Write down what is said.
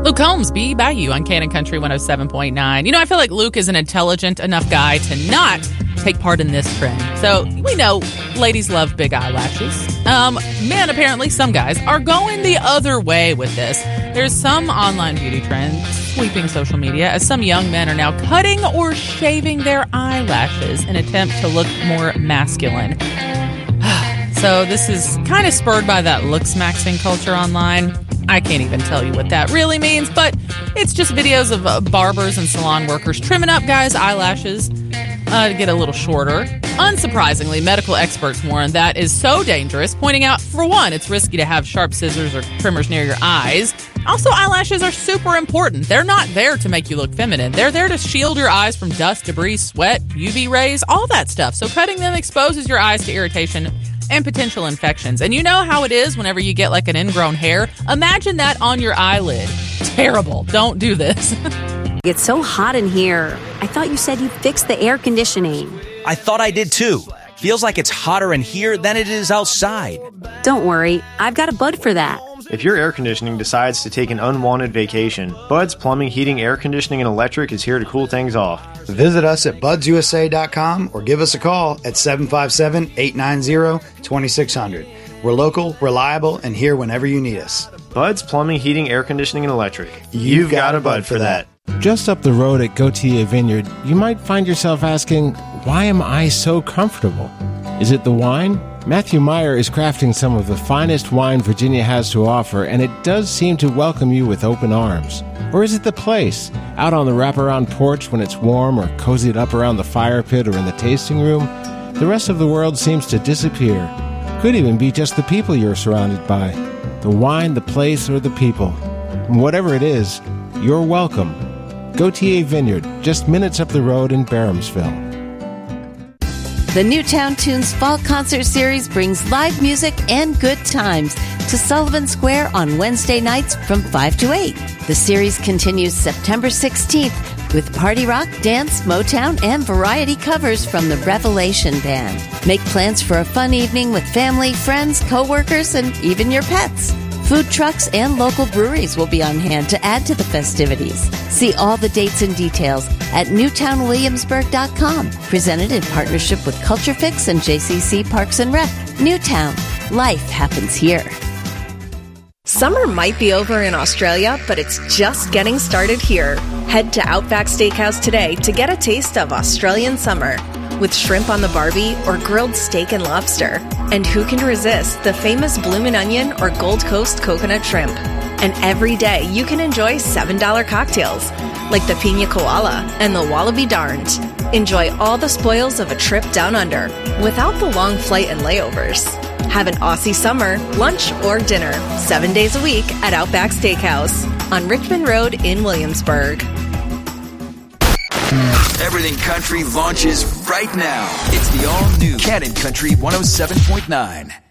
Luke Combs, Be By You on Cannon Country 107.9. You know, I feel like Luke is an intelligent enough guy to not take part in this trend. So we know ladies love big eyelashes. Men, apparently, some guys are going the other way with this. There's some online beauty trend sweeping social media as some young men are now cutting or shaving their eyelashes in an attempt to look more masculine. So this is kind of spurred by that looks-maxing culture online. I can't even tell you what that really means, but it's just videos of barbers and salon workers trimming up guys' eyelashes to get a little shorter. Unsurprisingly, medical experts warn that is so dangerous, pointing out, for one, it's risky to have sharp scissors or trimmers near your eyes. Also, eyelashes are super important. They're not there to make you look feminine. They're there to shield your eyes from dust, debris, sweat, UV rays, all that stuff. So cutting them exposes your eyes to irritation and potential infections. And you know how it is whenever you get like an ingrown hair? Imagine that on your eyelid. Terrible. Don't do this. It's so hot in here. I thought you said you fixed the air conditioning. I thought I did too. Feels like it's hotter in here than it is outside. Don't worry, I've got a bud for that. If your air conditioning decides to take an unwanted vacation, Bud's Plumbing, Heating, Air Conditioning, and Electric is here to cool things off. Visit us at budsusa.com or give us a call at 757-890-2600. We're local, reliable, and here whenever you need us. Bud's Plumbing, Heating, Air Conditioning, and Electric. You've got a Bud for that. Just up the road at Gautier Vineyard, you might find yourself asking, why am I so comfortable? Is it the wine? Matthew Meyer is crafting some of the finest wine Virginia has to offer, and it does seem to welcome you with open arms. Or is it the place, out on the wraparound porch when it's warm, or cozied up around the fire pit or in the tasting room? The rest of the world seems to disappear. Could even be just the people you're surrounded by. The wine, the place, or the people. And whatever it is, you're welcome. Gautier Vineyard, just minutes up the road in Barhamsville. The Newtown Tunes Fall Concert Series brings live music and good times to Sullivan Square on Wednesday nights from 5 to 8. The series continues September 16th with party rock, dance, Motown, and variety covers from the Revelation Band. Make plans for a fun evening with family, friends, co-workers, and even your pets. Food trucks and local breweries will be on hand to add to the festivities. See all the dates and details at newtownwilliamsburg.com. Presented in partnership with Culture Fix and JCC Parks and Rec. Newtown. Life happens here. Summer might be over in Australia, but it's just getting started here. Head to Outback Steakhouse today to get a taste of Australian summer with shrimp on the barbie or grilled steak and lobster. And who can resist the famous bloomin' onion or Gold Coast coconut shrimp? And every day you can enjoy $7 cocktails like the Pina Koala and the Wallaby Darned. Enjoy all the spoils of a trip down under without the long flight and layovers. Have an Aussie summer, lunch or dinner, 7 days a week at Outback Steakhouse on Richmond Road in Williamsburg. Everything Country launches right now. It's the all-new Cannon Country 107.9.